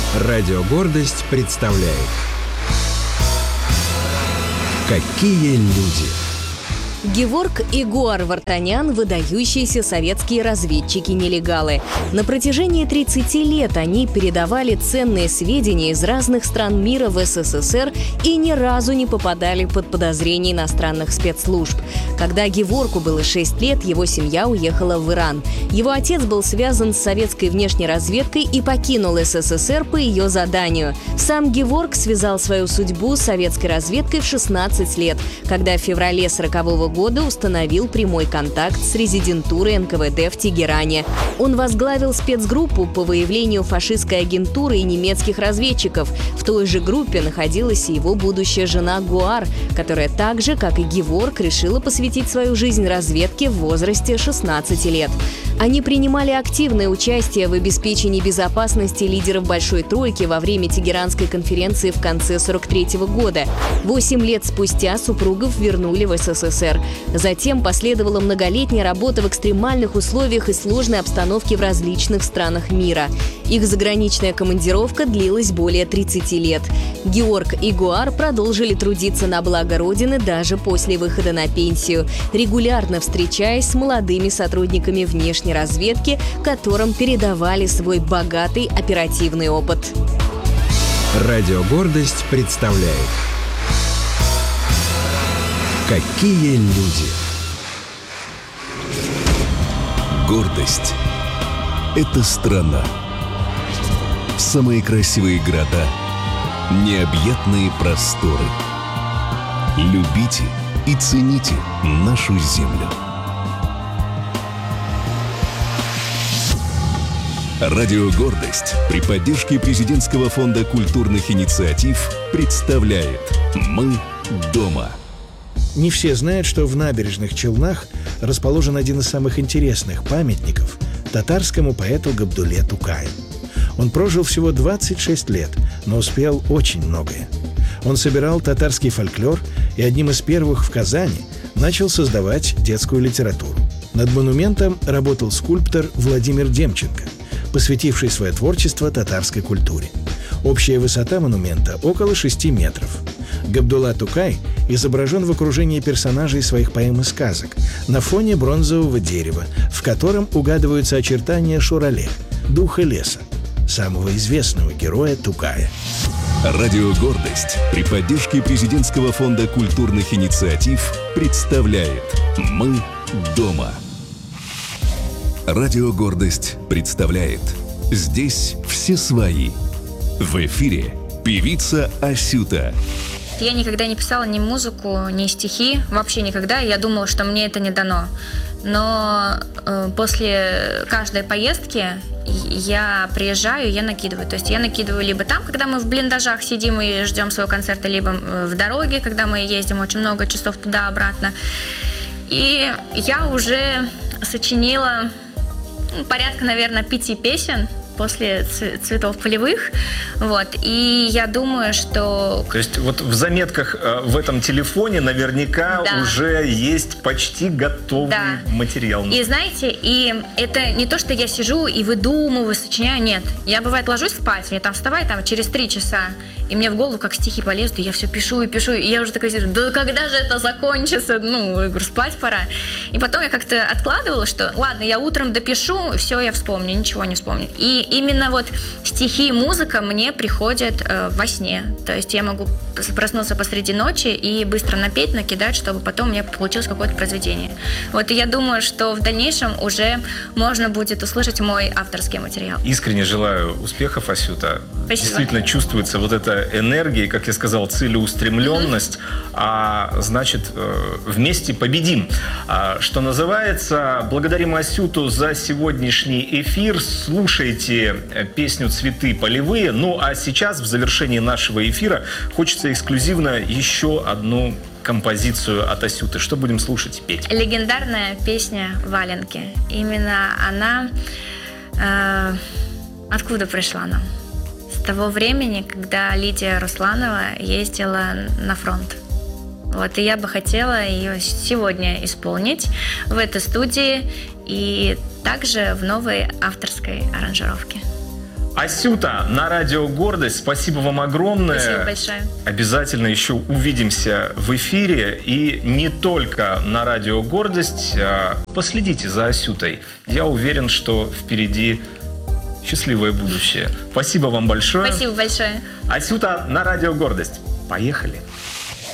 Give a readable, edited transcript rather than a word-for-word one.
Радио «Гордость» представляет «Какие люди». Геворг и Гуар Вартанян – выдающиеся советские разведчики-нелегалы. На протяжении 30 лет они передавали ценные сведения из разных стран мира в СССР и ни разу не попадали под подозрение иностранных спецслужб. Когда Геворгу было 6 лет, его семья уехала в Иран. Его отец был связан с советской внешней разведкой и покинул СССР по ее заданию. Сам Геворг связал свою судьбу с советской разведкой в 16 лет, когда в феврале 1940 года установил прямой контакт с резидентурой НКВД в Тегеране. Он возглавил спецгруппу по выявлению фашистской агентуры и немецких разведчиков. В той же группе находилась и его будущая жена Гуар, которая так же, как и Геворг, решила посвятить свою жизнь разведке в возрасте 16 лет. Они принимали активное участие в обеспечении безопасности лидеров Большой Тройки во время Тегеранской конференции в конце 1943 года. 8 лет спустя супругов вернули в СССР. Затем последовала многолетняя работа в экстремальных условиях и сложной обстановке в различных странах мира. Их заграничная командировка длилась более 30 лет. Геворг и Гуар продолжили трудиться на благо Родины даже после выхода на пенсию, регулярно встречаясь с молодыми сотрудниками внешней разведки, которым передавали свой богатый оперативный опыт. Радио «Гордость» представляет «Какие люди». Гордость – это страна. Самые красивые города, необъятные просторы. Любите и цените нашу землю. Радио «Гордость» при поддержке Президентского фонда культурных инициатив представляет «Мы дома». Не все знают, что в Набережных Челнах расположен один из самых интересных памятников татарскому поэту Габдулле Тукаю. Он прожил всего 26 лет, но успел очень многое. Он собирал татарский фольклор и одним из первых в Казани начал создавать детскую литературу. Над монументом работал скульптор Владимир Демченко, посвятивший свое творчество татарской культуре. Общая высота монумента около 6 метров. Габдулла Тукай изображен в окружении персонажей своих поэм и сказок на фоне бронзового дерева, в котором угадываются очертания Шурале, духа леса, самого известного героя Тукая. Радио «Гордость» при поддержке Президентского фонда культурных инициатив представляет «Мы дома». Радио «Гордость» представляет «Здесь все свои». В эфире певица Асюта. Я никогда не писала ни музыку, ни стихи, вообще никогда. Я думала, что мне это не дано. Но после каждой поездки я приезжаю, я накидываю. То есть я накидываю либо там, когда мы в блиндажах сидим и ждем своего концерта, либо в дороге, когда мы ездим очень много часов туда-обратно. И я уже сочинила порядка, наверное, 5 песен после «Цветов полевых». Вот. И я думаю, что... То есть вот в заметках в этом телефоне наверняка уже есть почти готовый материал. И знаете, и это не то, что я сижу и выдумываю, сочиняю, нет. Я, бывает, ложусь спать, я там вставаю через 3 часа, и мне в голову как стихи полезут, и я все пишу, и я уже такая сижу, да когда же это закончится? Я говорю, спать пора. И потом я как-то откладывала, что ладно, я утром допишу, все, я вспомню, ничего не вспомню. И именно вот стихи и музыка мне приходят во сне. То есть я могу проснуться посреди ночи и быстро напеть, накидать, чтобы потом у меня получилось какое-то произведение. Вот, и я думаю, что в дальнейшем уже можно будет услышать мой авторский материал. Искренне желаю успехов, Асюта. Спасибо. Действительно чувствуется вот эта энергия, как я сказал, целеустремленность, а значит, вместе победим. Что называется, благодарим Асюту за сегодняшний эфир. Слушайте песню «Цветы полевые». Ну, а сейчас, в завершении нашего эфира, хочется эксклюзивно еще одну композицию от Асюты. Что будем слушать и петь? Легендарная песня «Валенки». Именно она... откуда пришла нам? С того времени, когда Лидия Русланова ездила на фронт. Вот, и я бы хотела ее сегодня исполнить в этой студии и также в новой авторской аранжировке. Асюта на радио «Гордость». Спасибо вам огромное. Спасибо большое. Обязательно еще увидимся в эфире. И не только на радио «Гордость». Последите за Асютой. Я уверен, что впереди счастливое будущее. Спасибо вам большое. Спасибо большое. Асюта на радио «Гордость». Поехали.